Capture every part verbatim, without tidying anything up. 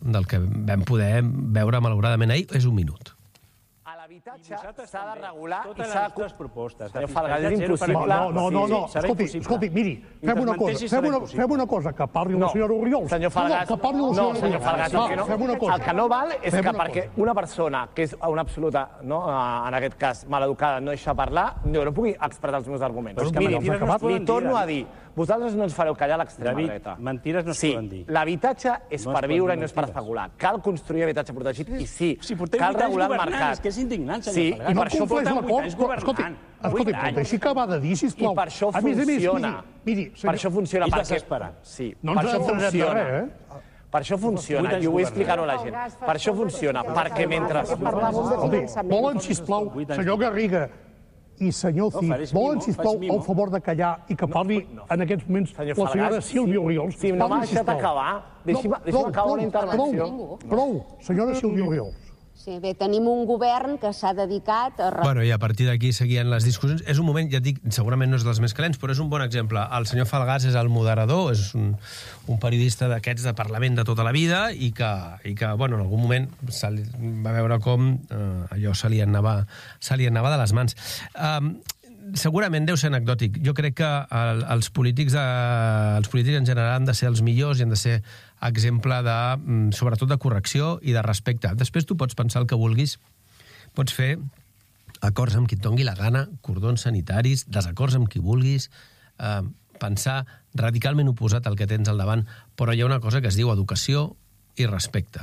del que vam poder veure malauradament ahir és un minut. L'habitatge s'ha de regular i totes s'ha les nostres propostes. Senyor Falgàs, és impossible. No, no, no, no. Escolti, escolti, miri, fem una cosa, fem una, fem una cosa, que parli la senyora Oriols. Senyor Falgàs, que parli la no, senyora Oriols. senyor Falgàs, el que no, fem una cosa. el que no val és Fem que una perquè cosa. una persona que és una absoluta, no, en aquest cas, maleducada, no deixa parlar, no, no pugui expressar els meus arguments. Però és que Miri, mentides no es li poden dir, torno a David. dir, vosaltres no ens fareu callar l'extrema David, dreta. mentides no es sí, poden dir. l'habitatge és No es per poden viure dir i no és per mentides. especular. Cal construir habitatge protegit i sí, Si portem cal vuit anys regular el governant, mercat. és que és indignant, senyor Sí, Falgàs. i No per això compleix porten l'acord, vuit anys però, escolti, governant. escolti, Vuit però anys. deixi acabar de dir, sisplau. I per això A més a més, funciona. miri, miri, Per això funciona, És perquè... desesperant. Sí, no per ens això entenem de funciona. res, eh? Per això funciona, Vuit anys i ho vull governant. explicar-ho a la gent. Per això funciona, perquè mentre... Escolti, volen, sisplau, senyor Garriga i senyor No, Cid, faràs volen, mimo, sisplau, faig mimo. el favor de callar i que parli en aquests moments Senyor la senyora Falgàs, Sílvia Oriols. si no m'ha deixat acabar, deixi'm deixi'm acabar una intervenció. Prou, prou, senyora Sílvia Oriols. Sí, bé, tenim un govern que s'ha dedicat a... Bueno, i a partir d'aquí seguien les discussions. És un moment, ja et dic, segurament no és dels més calents, però és un bon exemple. El senyor Falgàs és el moderador, és un, un periodista d'aquests de Parlament de tota la vida i que, i que bueno, en algun moment se li, va veure com eh, allò se li, anava, se li anava de les mans. Um, segurament deu ser anecdòtic. Jo crec que el, els, polítics de, els polítics en general han de ser els millors i han de ser exemple de, sobretot de correcció i de respecte. Després tu pots pensar el que vulguis, pots fer acords amb qui et doni la gana, cordons sanitaris, desacords amb qui vulguis, eh, pensar radicalment oposat al que tens al davant, però hi ha una cosa que es diu educació i respecte.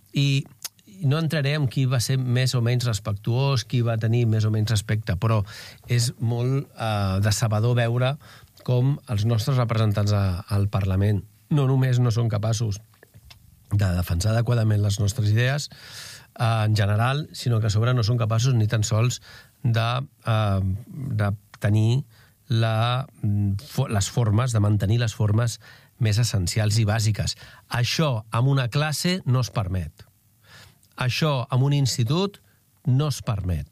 I no entraré en qui va ser més o menys respectuós, qui va tenir més o menys respecte, però és molt eh, decebedor veure com els nostres representants a, al Parlament no només no són capaços de defensar adequadament les nostres idees eh, en general, sinó que a sobre no són capaços ni tan sols de, eh, de tenir la, les formes, de mantenir les formes més essencials i bàsiques. Això amb una classe no es permet. Això amb un institut no es permet.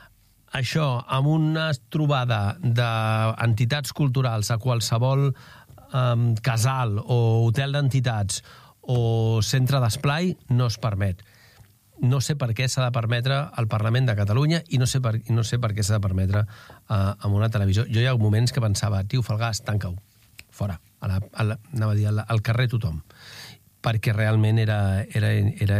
Això amb una trobada d'entitats culturals a qualsevol um, casal o hotel d'entitats o centre d'esplai no es permet. No sé per què s'ha de permetre al Parlament de Catalunya i no sé per, no sé per què s'ha de permetre uh, en una televisió. Jo hi ha moments que pensava, tio, Falgàs, tanca-ho, fora, a la, a la, anava a dir, al, al carrer tothom, perquè realment era, era, era,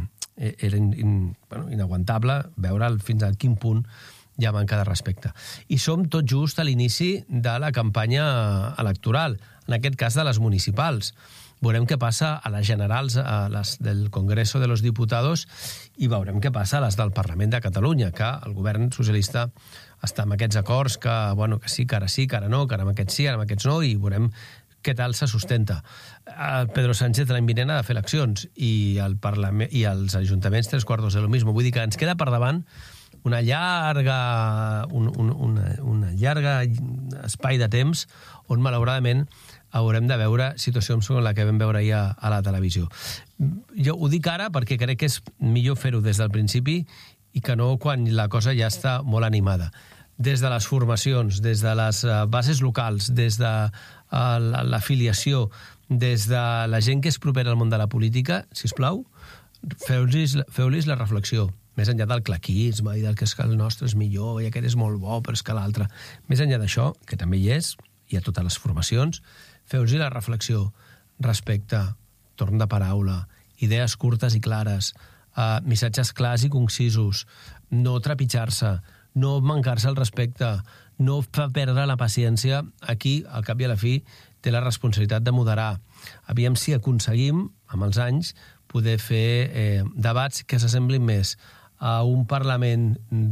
era in, in, bueno, inaguantable veure fins a quin punt hi ha manca de respecte. I som tot just a l'inici de la campanya electoral, en aquest cas de les municipals. Veurem què passa a les generals, a les del Congreso de los Diputados, i veurem què passa a les del Parlament de Catalunya, que el govern socialista està amb aquests acords que, bueno, que sí, que ara sí, que ara no, que ara amb aquests sí, ara amb aquests no, i veurem què tal se sustenta. El Pedro Sánchez l'any vinent ha de fer eleccions i, el Parlament, i els ajuntaments tres quartos de lo mismo. Vull dir que ens queda per davant una llarga, un, un, una, una llarga espai de temps on, malauradament, haurem de veure situacions com la que vam veure ahir a, a la televisió. Jo ho dic ara perquè crec que és millor fer-ho des del principi i que no quan la cosa ja està molt animada. Des de les formacions, des de les bases locals, des de l'afiliació, des de la gent que és propera al món de la política, sisplau, feu-los feu-los la reflexió. Més enllà del claquisme i del que és que el nostre és millor i aquest és molt bo, però és que l'altre. Més enllà d'això, que també hi és, hi ha totes les formacions, feu-los la reflexió, respecte, torn de paraula, idees curtes i clares, eh, missatges clars i concisos, no trepitjar-se, no mancar-se el respecte, no fa perdre la paciència. Aquí, al cap i a la fi, té la responsabilitat de moderar. Aviam si aconseguim, amb els anys, poder fer eh, debats que s'assemblin més a un Parlament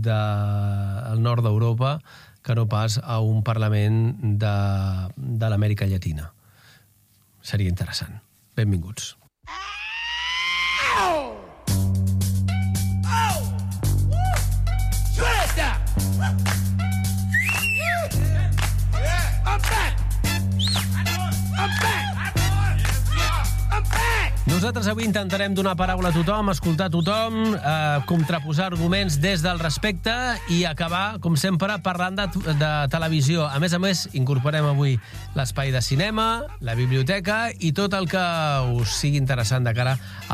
del nord d'Europa que no pas a un Parlament de, de l'Amèrica Llatina. Seria interessant. Benvinguts. Oh! Oh! I'm back! I'm back! Nosaltres avui intentarem donar paraula a tothom, escoltar a tothom, eh, contraposar arguments des del respecte i acabar, com sempre, parlant de, de televisió. A més a més, incorporem avui l'espai de cinema, la biblioteca i tot el que us sigui interessant de cara a